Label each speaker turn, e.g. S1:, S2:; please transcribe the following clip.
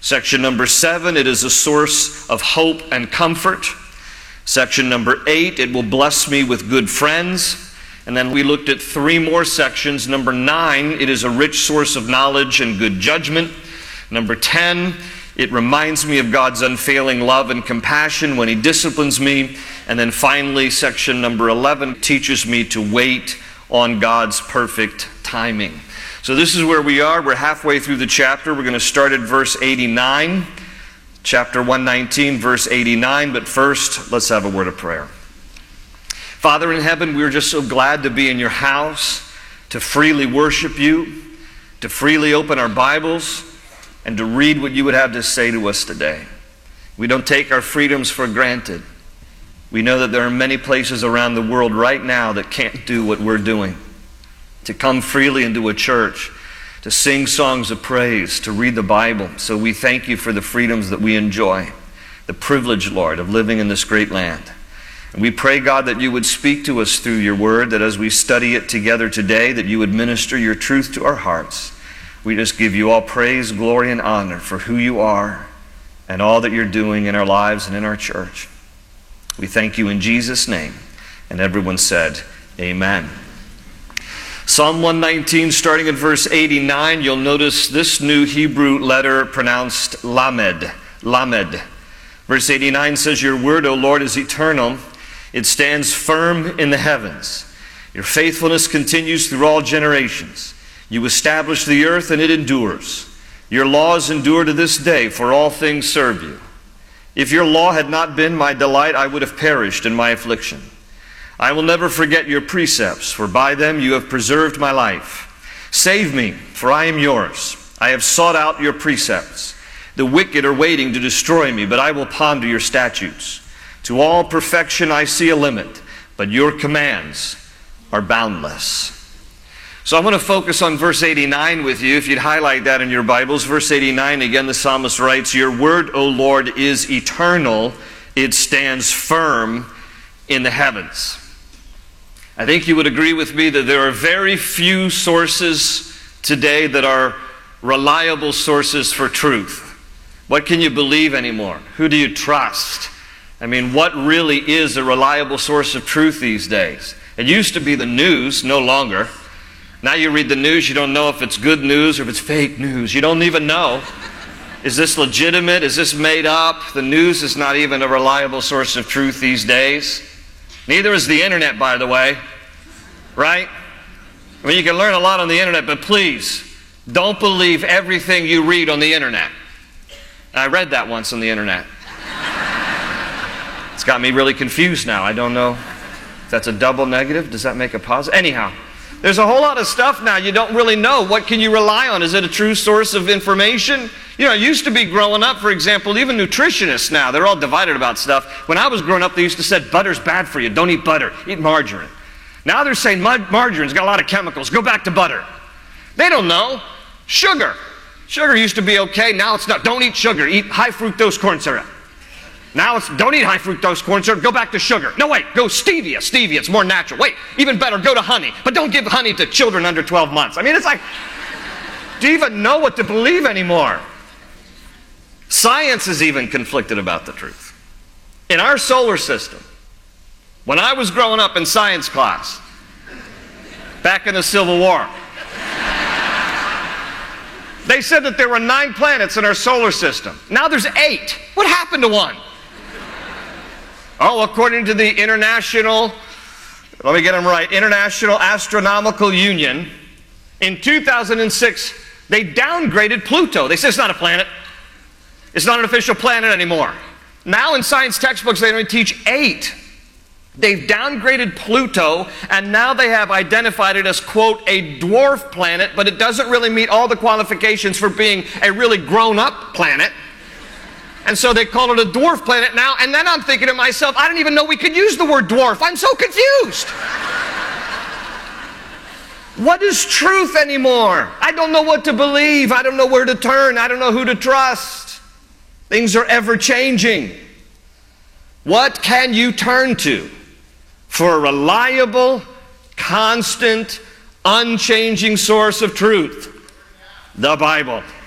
S1: Section number 7, it is a source of hope and comfort. Section number 8, it will bless me with good friends. And then we looked at 3 more sections. Number 9, it is a rich source of knowledge and good judgment. Number 10, it reminds me of God's unfailing love and compassion when He disciplines me. And then finally, section number 11 teaches me to wait on God's perfect timing. So this is where we are. We're halfway through the chapter. We're going to start at verse 89. Chapter 119, verse 89. But first, let's have a word of prayer. Father in heaven, we're just so glad to be in your house, to freely worship you, to freely open our Bibles, and to read what you would have to say to us today. We don't take our freedoms for granted. We know that there are many places around the world right now that can't do what we're doing. To come freely into a church, to sing songs of praise, to read the Bible. So we thank you for the freedoms that we enjoy, the privilege, Lord, of living in this great land. And we pray, God, that you would speak to us through your word, that as we study it together today, that you would minister your truth to our hearts. We just give you all praise, glory, and honor for who you are and all that you're doing in our lives and in our church. We thank you in Jesus' name. And everyone said, amen. Psalm 119, starting at verse 89, you'll notice this new Hebrew letter pronounced lamed. Lamed. Verse 89 says, your word, O Lord, is eternal. It stands firm in the heavens. Your faithfulness continues through all generations. You establish the earth and it endures. Your laws endure to this day, for all things serve you. If your law had not been my delight, I would have perished in my affliction. I will never forget your precepts, for by them you have preserved my life. Save me, for I am yours. I have sought out your precepts. The wicked are waiting to destroy me, but I will ponder your statutes. To all perfection I see a limit, but your commands are boundless. So I want to focus on verse 89 with you. If you'd highlight that in your Bibles. Verse 89, again the psalmist writes, your word, O Lord, is eternal. It stands firm in the heavens. I think you would agree with me that there are very few sources today that are reliable sources for truth. What can you believe anymore? Who do you trust? I mean, what really is a reliable source of truth these days? It used to be the news, no longer. Now you read the news, you don't know if it's good news or if it's fake news. You don't even know. Is this legitimate? Is this made up? The news is not even a reliable source of truth these days. Neither is the internet, by the way. Right? I mean, you can learn a lot on the internet, but please, don't believe everything you read on the internet. I read that once on the internet. It's got me really confused now. I don't know if that's a double negative. Does that make a positive? Anyhow, there's a whole lot of stuff now you don't really know. What can you rely on? Is it a true source of information? You know, it used to be growing up, for example, even nutritionists now, they're all divided about stuff. When I was growing up, they used to say, butter's bad for you. Don't eat butter. Eat margarine. Now they're saying margarine's got a lot of chemicals. Go back to butter. They don't know. Sugar. Sugar used to be okay. Now it's not. Don't eat sugar. Eat high fructose corn syrup. Now it's don't eat high fructose corn syrup. Go back to sugar. No, wait. Go stevia. Stevia. It's more natural. Wait. Even better. Go to honey. But don't give honey to children under 12 months. I mean, it's like, do you even know what to believe anymore? Science is even conflicted about the truth. In our solar system, when I was growing up in science class, back in the Civil War, they said that there were 9 planets in our solar system. Now there's 8. What happened to one? Oh, according to the International Astronomical Union, in 2006, they downgraded Pluto. They said it's not a planet. It's not an official planet anymore. Now in science textbooks, they only teach 8. They've downgraded Pluto, and now they have identified it as, quote, a dwarf planet, but it doesn't really meet all the qualifications for being a really grown-up planet. And so they call it a dwarf planet now, and then I'm thinking to myself, I didn't even know we could use the word dwarf. I'm so confused. What is truth anymore? I don't know what to believe. I don't know where to turn. I don't know who to trust. Things are ever-changing. What can you turn to for a reliable, constant, unchanging source of truth? The Bible.